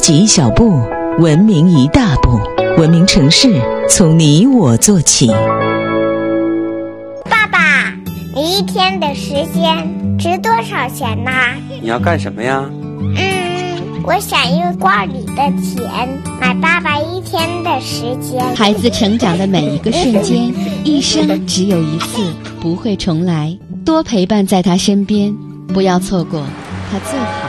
一小步，文明一大步。文明城市从你我做起。 爸爸，你一天的时间值多少钱呢？ 你要干什么呀？ 我想用罐里的钱买爸爸一天的时间。 孩子成长的每一个瞬间，一生只有一次，不会重来。多陪伴在他身边，不要错过他最好